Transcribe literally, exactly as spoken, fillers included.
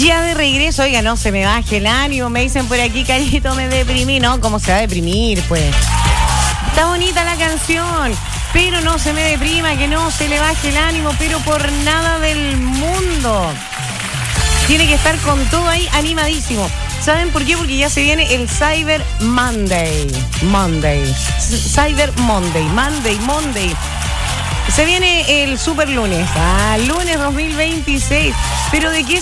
Ya de regreso, oiga, no se me baje el ánimo, me dicen por aquí, Callito, me deprimí. No, ¿cómo se va a deprimir, pues? Está bonita la canción, pero no se me deprima, que no se le baje el ánimo, pero por nada del mundo. Tiene que estar con todo ahí animadísimo. ¿Saben por qué? Porque ya se viene el Cyber Monday. Monday. Cyber Monday. Monday, Monday. Se viene el super lunes. Ah, lunes dos mil veintiséis. ¿Pero de qué